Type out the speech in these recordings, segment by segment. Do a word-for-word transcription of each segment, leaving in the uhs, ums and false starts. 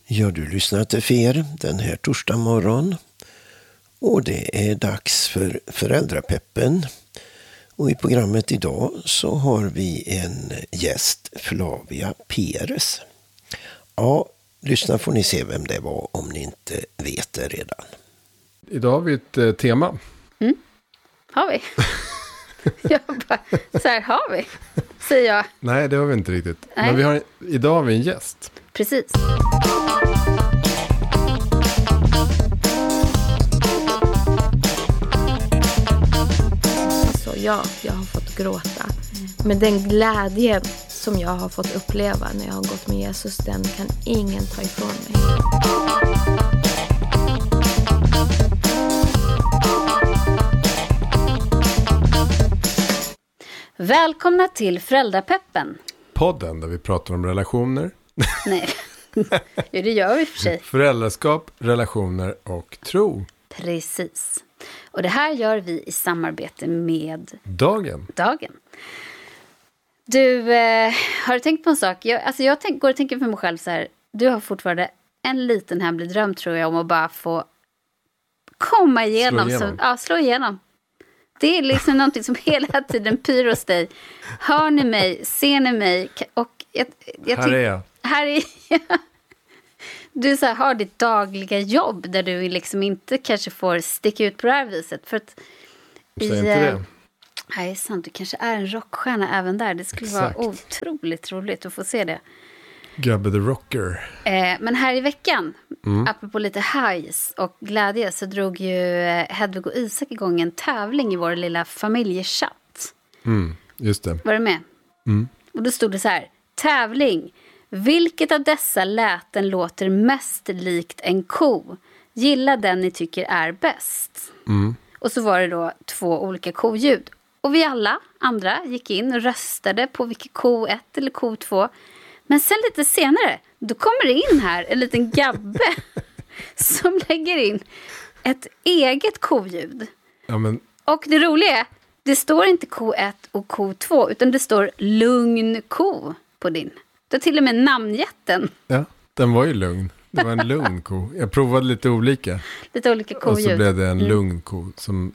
Ja, du lyssnar till Fer den här torsdag morgon. Och det är dags för Föräldrapeppen. Och i programmet idag så har vi en gäst, Flavia Peres. Ja, lyssna får ni se vem det var om ni inte vet det redan. Idag har vi ett eh, tema. Mm. Har vi? Jag bara, så här har vi, säger jag. Nej, det har vi inte riktigt. Nej. Men vi har, idag har vi en gäst. Precis. Så ja, jag har fått gråta. Men den glädje som jag har fått uppleva när jag har gått med Jesus, den kan ingen ta ifrån mig. Välkomna till Föräldrapeppen. Podden där vi pratar om relationer. Nej, ja, det gör vi för sig. Föräldraskap, relationer och tro. Precis. Och det här gör vi i samarbete med Dagen. Dagen. Du, eh, har du tänkt på en sak? Jag, alltså jag tänk, går och tänker för mig själv så här. Du har fortfarande en liten hemlig dröm, tror jag, om att bara få komma igenom. Slå igenom. Så, ja, slå igenom. Det är liksom någonting som hela tiden pyr hos dig. Hör ni mig? Ser ni mig? Och jag, jag Här är jag. Här är jag. Du så här, har ditt dagliga jobb där du liksom inte kanske får sticka ut på det här viset. För att Säg inte det. Nej, sant. Du kanske är en rockstjärna även där. Det skulle Exakt. vara otroligt roligt att få se det. Gabbe the Rocker. Eh, men här i veckan, Mm. apropå lite highs och glädje, så drog ju eh, Hedvig och Isak igång en tävling i vår lilla familjechatt. Mm, just det. Var du med? Mm. Och då stod det så här: tävling. Vilket av dessa läten låter mest likt en ko? Gilla den ni tycker är bäst. Mm. Och så var det då två olika koljud. Och vi alla andra gick in och röstade på vilka ko ett eller ko två. Men sen lite senare, då kommer det in här en liten gabbe som lägger in ett eget koljud. Ja, men Och det roliga är, det står inte ko ett och ko två, utan det står lugn ko på din. Det är till och med namnjätten. ja, den var ju lugn. Det var en lugn ko. Jag provade lite olika. Lite olika Och koljud. så blev det en Mm. lugn ko som,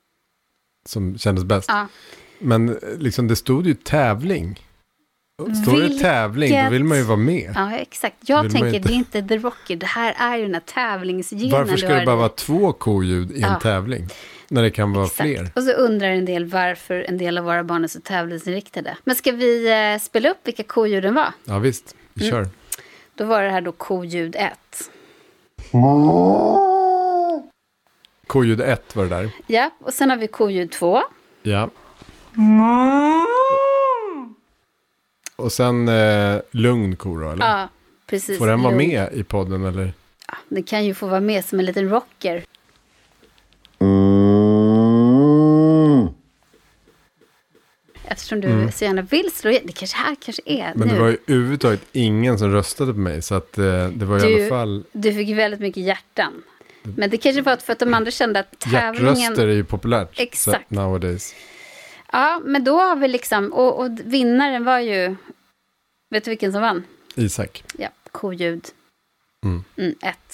som kändes bäst. Ja. Men liksom det stod ju tävling. Står det Vilket- tävling, då vill man ju vara med. Ja, exakt. Jag Vill man tänker, inte- det är inte The Rocker. Det här är ju den här tävlingsgenen. Varför du ska har det bara i- vara två koljud i en Ja. tävling? När det kan vara Exakt. fler. Och så undrar en del varför en del av våra barn är så tävlingsinriktade. Men ska vi eh, spela upp vilka koljuden var? Ja visst, vi Mm. kör. Då var det här då koljud ett. Koljud ett var det där. Ja, och sen har vi koljud två. Ja. Och sen eh, lugn ko då, eller? Ja, precis. Får den vara Lugn. med i podden, eller? Ja, den kan ju få vara med som en liten rocker. Eftersom du så gärna vill slå igen. Det kanske här kanske är Men nu. det var ju överhuvudtaget ingen som röstade på mig. Så att eh, det var i Du- alla fall... Du fick väldigt mycket hjärtan. Men det kanske var för att de andra kände att tävlingen... Hjärtröster är ju populärt. Exakt. Så, nowadays. Ja, men då har vi liksom... Och, och vinnaren var ju... Vet du vilken som vann? Isak. Ja, koljud. Mm. Mm, ett.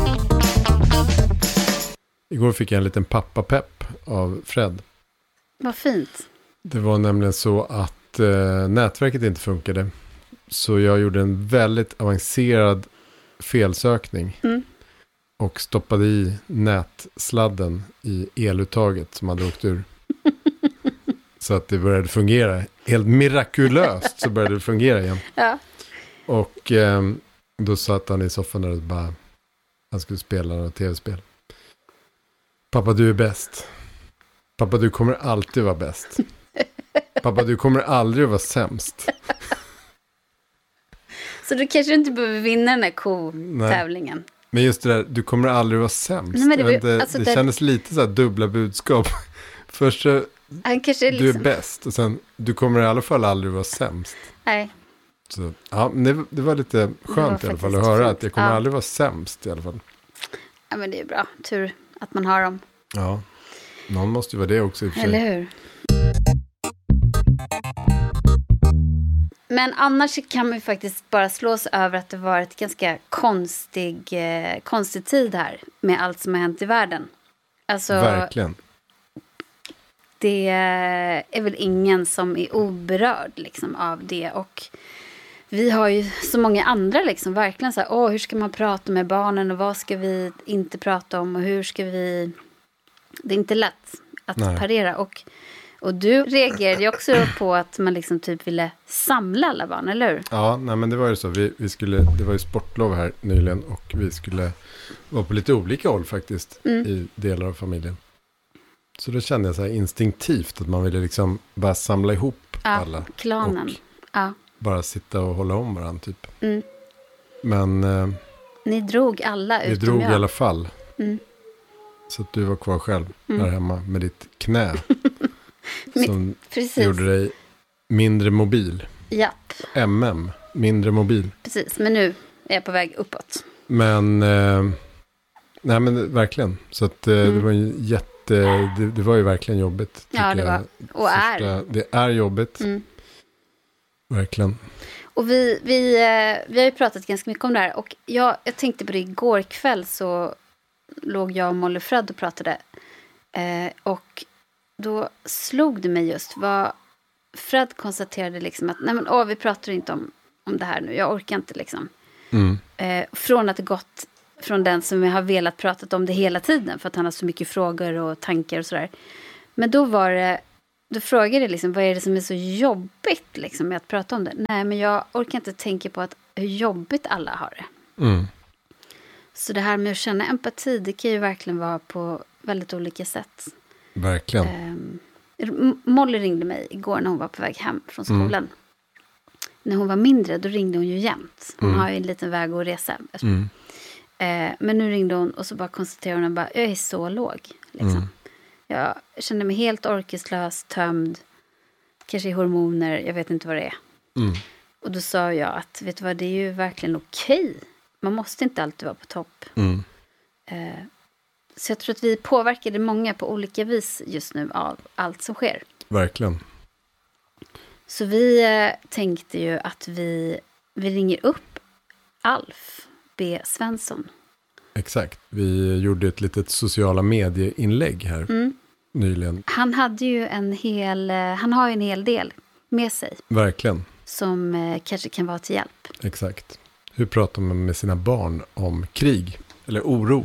Igår fick jag en liten pappapepp av Fred. Vad fint. Det var nämligen så att eh, nätverket inte funkade. Så jag gjorde en väldigt avancerad felsökning. Mm. Och stoppade i nätsladden i eluttaget som hade åkt ur. Så att det började fungera. Helt mirakulöst så började det fungera igen. Ja. Och eh, då satt han i soffan där och bara... Han skulle spela något tv-spel. Pappa, du är bäst. Pappa, du kommer alltid vara bäst. Pappa, du kommer aldrig vara sämst. Så du kanske inte behöver vinna den här ko-tävlingen. Men just det där, du kommer aldrig vara sämst. Nej, men det Jag var ju- vet inte, alltså det det- kändes lite så här dubbla budskap. Först så, Han kanske är du är liksom... bäst. Och sen, du kommer i alla fall aldrig vara sämst. Nej, Så, ja, men det, det var lite var skönt i alla fall att faktiskt höra fint. att jag kommer Ja. aldrig vara sämst i alla fall. ja, men det är bra. Tur att man har dem. Ja, någon måste ju vara det också i och för sig. Eller hur? Men annars kan man ju faktiskt bara slås över att det var ett ganska konstig, eh, konstig tid här med allt som har hänt i världen. Alltså, verkligen. Det är väl ingen som är oberörd liksom, av det. Och vi har ju så många andra liksom, verkligen så här, åh, hur ska man prata med barnen och vad ska vi inte prata om och hur ska vi... Det är inte lätt att Nej. parera. Och, och du reagerade ju också på att man liksom typ ville samla alla barn, eller hur? Ja, nej, men det var ju så. Vi, vi skulle, det var ju sportlov här nyligen och vi skulle vara på lite olika håll faktiskt mm. i delar av familjen. Så då kände jag så här instinktivt att man ville liksom bara samla ihop ja, alla. Klanen. Och ja. bara sitta och hålla om varandra typ. Mm. Men... Eh, ni drog alla vi utom drog jag. i alla fall. Mm. Så att du var kvar själv mm. där hemma med ditt knä. som Precis. gjorde dig mindre mobil. Japp. M M, mindre mobil. Precis, men nu är jag på väg uppåt. Men, eh, nej men verkligen. Så att eh, mm. det var en jätte... Det, det var ju verkligen jobbigt. Ja, det var. Och är. Första, det är jobbigt. Mm. Verkligen. Och vi, vi, vi har ju pratat ganska mycket om det här. Och jag, jag tänkte på det igår kväll så låg jag och Molly Fred och pratade. Eh, och då slog det mig just vad Fred konstaterade liksom att nej men åh, vi pratar inte om, om det här nu. Jag orkar inte liksom. Mm. Eh, från att det gått från den som har velat prata om det hela tiden. För att han har så mycket frågor och tankar och sådär. Men då var det, då frågade jag liksom, vad är det som är så jobbigt liksom med att prata om det? Nej, men jag orkar inte tänka på att hur jobbigt alla har det. Mm. Så det här med att känna empati, det kan ju verkligen vara på väldigt olika sätt. Verkligen. Eh, Molly ringde mig igår när hon var på väg hem från skolan. Mm. När hon var mindre, då ringde hon ju jämt. Hon mm. har ju en liten väg att resa. Mm. Eh, men nu ringde hon och så bara konstaterade hon bara, jag är så låg. Liksom. Mm. Jag kände mig helt orkeslös, tömd. Kanske i hormoner, jag vet inte vad det är. Mm. Och då sa jag att, vet du vad, det är ju verkligen okej. Man måste inte alltid vara på topp. Mm. Eh, så jag tror att vi påverkade många på olika vis just nu av allt som sker. Verkligen. Så vi eh, tänkte ju att vi, vi ringer upp Alf B. Svensson. Exakt. Vi gjorde ett litet sociala medieinlägg här mm. nyligen. Han hade ju en hel, han har ju en hel del med sig. Verkligen. Som eh, kanske kan vara till hjälp. Exakt. Hur pratar man med sina barn om krig eller oro?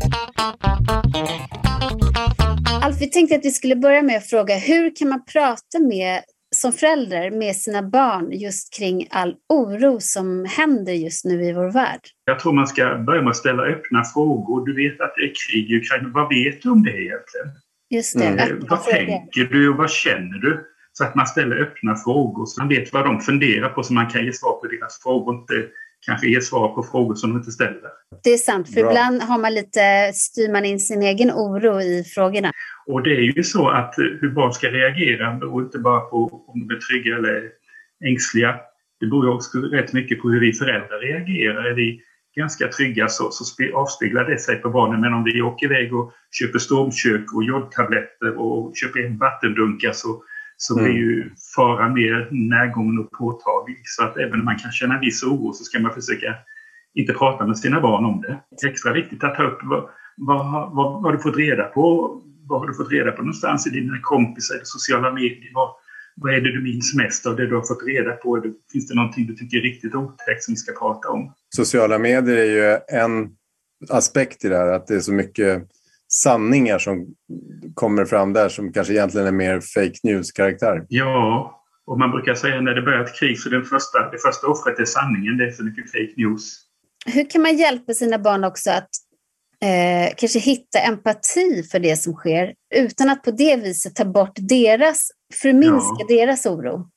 Alf, vi tänkte att vi skulle börja med att fråga, hur kan man prata med som förälder med sina barn just kring all oro som händer just nu i vår värld? Jag tror man ska börja med att ställa öppna frågor. Du vet att det är krig i Ukraina. Vad vet du om det egentligen? Just det. Mm. Vad tänker du och vad känner du? Så att man ställer öppna frågor så man vet vad de funderar på så man kan ge svar på deras frågor och inte kanske ge svar på frågor som de inte ställer. Det är sant, för Bra. Ibland har man lite, styr man in sin egen oro i frågorna. Och det är ju så att hur barn ska reagera beror inte bara på om de är trygga eller ängsliga. Det beror ju också rätt mycket på hur vi föräldrar reagerar. Är vi ganska trygga så, så avspeglar det sig på barnen. Men om vi åker iväg och köper stormkök och jodtabletter och köper en vattendunkar så, så mm. blir ju faran mer närgången och påtaglig. Så att även om man kan känna viss oro så ska man försöka inte prata med sina barn om det. Det är extra viktigt att ta upp vad, vad, vad, vad har du fått reda på. Vad har du fått reda på någonstans i dina kompisar i sociala medier? Vad, vad är det du minns mest av det du har fått reda på? Finns det någonting du tycker är riktigt otäckt som vi ska prata om? Sociala medier är ju en aspekt i det här. Att det är så mycket sanningar som kommer fram där som kanske egentligen är mer fake news-karaktär. Ja, och man brukar säga när det börjar ett krig så den första, det första offret är sanningen. Det är för mycket fake news. Hur kan man hjälpa sina barn också att Eh, kanske hitta empati för det som sker utan att på det viset ta bort deras, förminska ja. deras oro?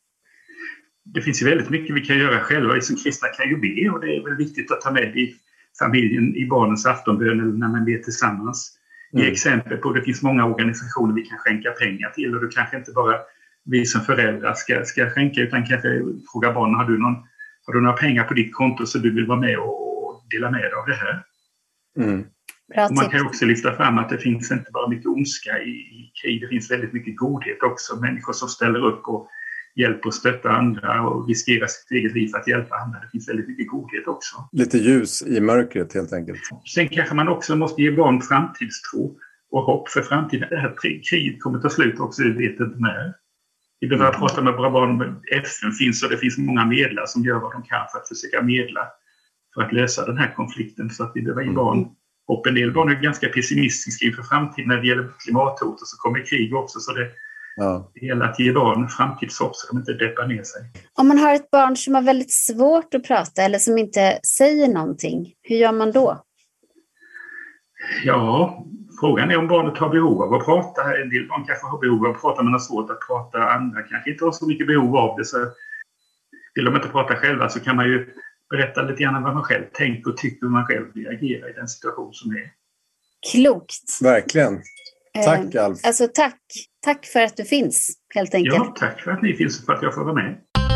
Det finns ju väldigt mycket vi kan göra själva. Vi som kristna kan ju be och det är väl viktigt att ta med i familjen i barnens aftonbön eller när man ber tillsammans. Mm. Ge exempel på det finns många organisationer vi kan skänka pengar till och det kanske inte bara vi som föräldrar ska, ska skänka utan kanske fråga barnen, har du, någon, har du några pengar på ditt konto så du vill vara med och dela med dig av det här? Mm. Och man kan också lyfta fram att det finns inte bara mycket ondska i, i krig, det finns väldigt mycket godhet också. Människor som ställer upp och hjälper och stöttar andra och riskerar sitt eget liv för att hjälpa andra. Det finns väldigt mycket godhet också. Lite ljus i mörkret helt enkelt. Sen kanske man också måste ge barn framtidstro och hopp för framtiden. Det här kriget kommer ta slut också, vi vet inte när. Vi behöver mm. prata med våra barn. F N finns och det finns många medlare som gör vad de kan för att försöka medla för att lösa den här konflikten. Så att vi behöver ge barn hopp. En del barn är ganska pessimistiska inför framtiden när det gäller klimathot och så kommer krig också. Så det, ja. det gäller att ge barn framtidshopp så de inte deppar ner sig. Om man har ett barn som har väldigt svårt att prata eller som inte säger någonting, hur gör man då? Ja, frågan är om barnet har behov av att prata. En del barn kanske har behov av att prata men har svårt att prata. Andra kanske inte har så mycket behov av det. Så vill de inte prata själva så kan man ju berätta lite grann vad man själv tänker och tycker hur man själv reagerar i den situation som är. Klokt. Verkligen. Tack eh, Alf. Alltså tack. Tack för att du finns, helt enkelt. Ja, tack för att ni finns och för att jag får vara med.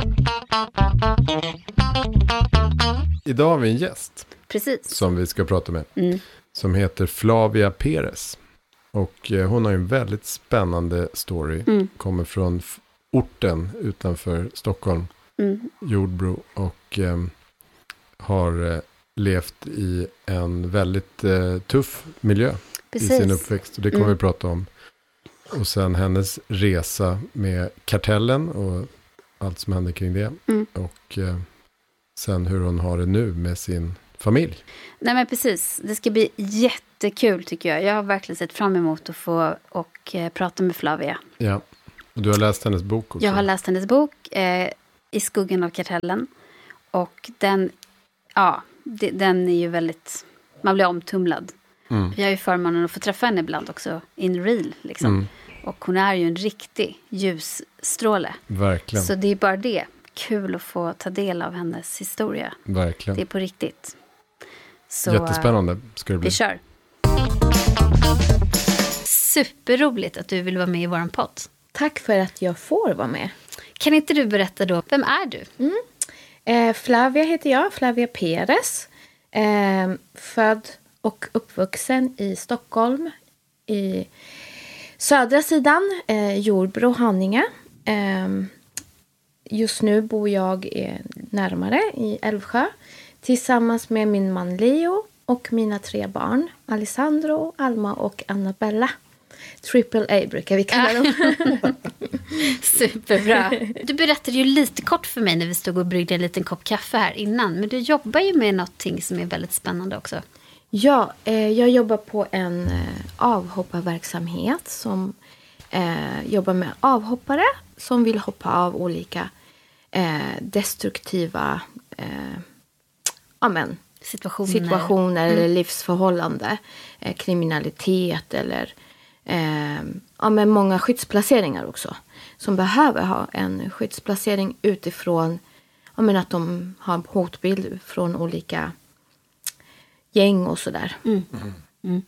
Idag har vi en gäst. Precis. Som vi ska prata med. Mm. Som heter Flavia Perez. Och eh, hon har en väldigt spännande story. Mm. Kommer från f- orten utanför Stockholm. Mm. Jordbro. Och eh, har eh, levt i en väldigt eh, tuff miljö. Precis. I sin uppväxt. Och det kommer Mm. vi prata om. Och sen hennes resa med Kartellen. Och allt som händer kring det. Mm. Och eh, sen hur hon har det nu med sin familj. Nej men precis, det ska bli jättekul tycker jag. Jag har verkligen sett fram emot att få och eh, prata med Flavia. Ja, och du har läst hennes bok också. Jag har läst hennes bok eh, I skuggan av Kartellen. Och den, ja, det, den är ju väldigt, man blir omtumlad. Mm. Jag har ju förmånen att få träffa henne ibland också, in real liksom. Mm. Och hon är ju en riktig ljusstråle. Verkligen. Så det är bara det. Kul att få ta del av hennes historia. Verkligen. Det är på riktigt. Så, jättespännande ska det bli. Vi kör. Superroligt att du vill vara med i våran podd. Tack för att jag får vara med. Kan inte du berätta då, vem är du? Mm. Eh, Flavia heter jag, Flavia Perez. Eh, född och uppvuxen i Stockholm. I södra sidan, eh, Jordbro, Haninge. Eh, just nu bor jag eh, närmare i Älvsjö. Tillsammans med min man Leo och mina tre barn. Alessandro, Alma och Annabella. Triple A brukar vi kalla dem. Superbra. Du berättade ju lite kort för mig när vi stod och bryggde en liten kopp kaffe här innan. Men du jobbar ju med någonting som är väldigt spännande också. Ja, eh, jag jobbar på en eh, avhopparverksamhet som eh, jobbar med avhoppare som vill hoppa av olika eh, destruktiva eh, amen, situationer, situationer mm. eller livsförhållande, eh, kriminalitet eller eh, ja, men många skyddsplaceringar också. Som behöver ha en skyddsplacering utifrån ja, men att de har en hotbild från olika gäng och sådär. Mm. Mm.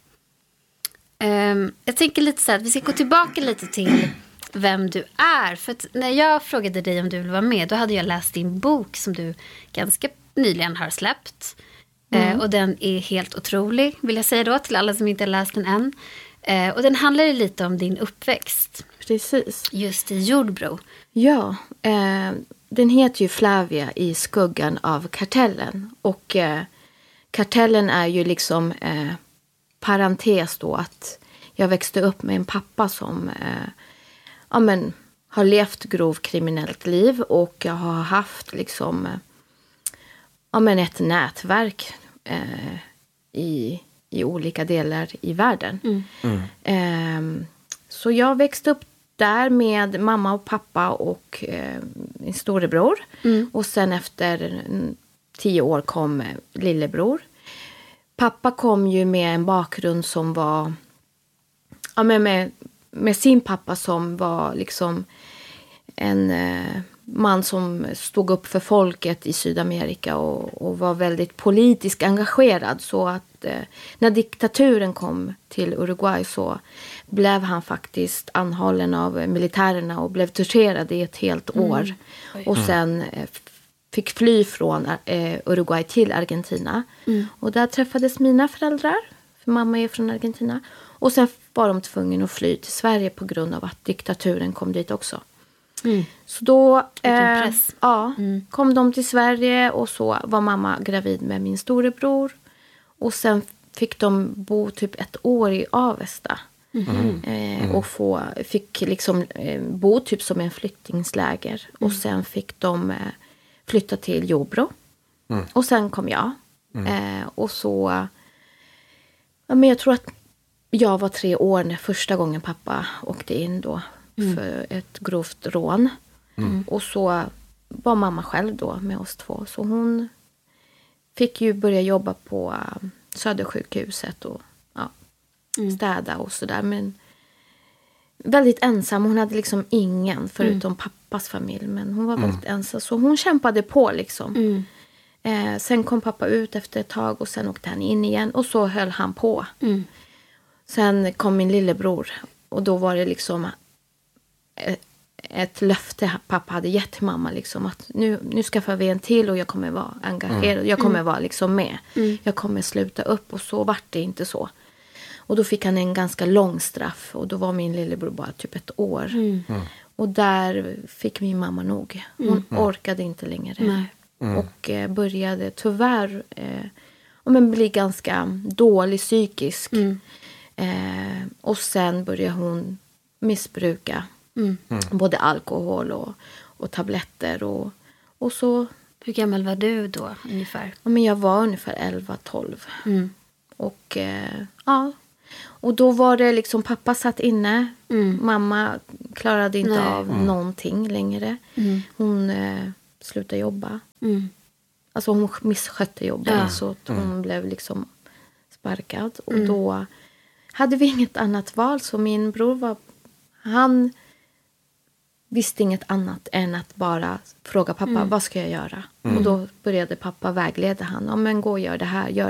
Um, jag tänker lite så här, vi ska gå tillbaka lite till vem du är. För att när jag frågade dig om du vill vara med, då hade jag läst din bok som du ganska nyligen har släppt. Mm. Uh, och den är helt otrolig, vill jag säga då, till alla som inte har läst den än. Uh, och den handlar ju lite om din uppväxt. Precis. Just i Jordbro. Ja, eh, den heter ju Flavia i skuggan av Kartellen. Och eh, Kartellen är ju liksom eh, parentes då att jag växte upp med en pappa som eh, ja, men, har levt grovt kriminellt liv. Och jag har haft liksom eh, ja, men ett nätverk eh, i, i olika delar i världen. Mm. Mm. Eh, så jag växte upp där med mamma och pappa och eh, min storebror. Mm. Och sen efter tio år kom lillebror. Pappa kom ju med en bakgrund som var ja, med, med, med sin pappa som var liksom en eh, man som stod upp för folket i Sydamerika och, och var väldigt politiskt engagerad. Så att eh, när diktaturen kom till Uruguay så blev han faktiskt anhållen av militärerna och blev torterad i ett helt år. Mm. Och sen eh, fick fly från eh, Uruguay till Argentina. Mm. Och där träffades mina föräldrar, för mamma är från Argentina. Och sen var de tvungna att fly till Sverige på grund av att diktaturen kom dit också. Mm. Så då Vilken eh, press. ja, Mm. kom de till Sverige och så var mamma gravid med min storebror. Och sen fick de bo typ ett år i Avesta. Mm. Eh, och få, fick liksom eh, bo typ som en flyktingsläger. Mm. Och sen fick de eh, flytta till Jobro. Mm. Och sen kom jag. Eh, och så... Ja, men jag tror att jag var tre år när första gången pappa åkte in då. Mm. För ett grovt rån. Mm. Och så var mamma själv då med oss två. Så hon fick ju börja jobba på uh, Södersjukhuset och ja, Mm. städa och sådär. Men väldigt ensam. Hon hade liksom ingen förutom pappas familj. Men hon var väldigt ensam. Så hon kämpade på liksom. Mm. Eh, sen kom pappa ut efter ett tag och sen åkte han in igen. Och så höll han på. Mm. Sen kom min lillebror. Och då var det liksom ett, ett löfte pappa hade gett till mamma. Liksom, att nu, nu skaffar vi en till och jag kommer vara engagerad. Jag kommer vara liksom med. Mm. Jag kommer sluta upp. Och så vart det inte så. Och då fick han en ganska lång straff. Och då var min lillebror bara typ ett år. Mm. Och där fick min mamma nog. Hon orkade inte längre. Nej. Och eh, började tyvärr eh, ja, men bli ganska dålig psykisk. Mm. Eh, och sen började hon missbruka Mm. både alkohol och, och tabletter. Och, och så, Hur gammal var du då ungefär? ja, men jag var ungefär elva tolv. Mm. Och eh, ja, och då var det liksom pappa satt inne. Mm. Mamma klarade inte Nej. av någonting längre. Mm. Hon eh, slutade jobba. Mm. Alltså hon misskötte jobbet Ja. så att hon blev liksom sparkad. Och Mm. då hade vi inget annat val. Så min bror var, han visste inget annat än att bara fråga pappa, vad ska jag göra? Och då började pappa vägleda han. Ja, men gå och gör det här, gör